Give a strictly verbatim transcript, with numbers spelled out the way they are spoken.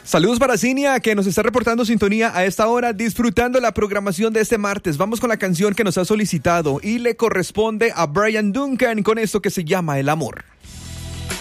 Saludos para Cinia, que nos está reportando sintonía a esta hora, disfrutando la programación de este martes. Vamos con la canción que nos ha solicitado y le corresponde a Brian Duncan con esto que se llama El Amor.